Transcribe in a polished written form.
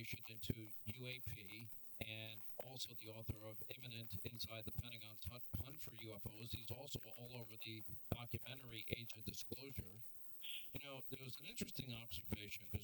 investigation into UAP and also the author of Imminent Inside the Pentagon's Hunt for UFOs. He's also all over the documentary Age of Disclosure. There was an interesting observation because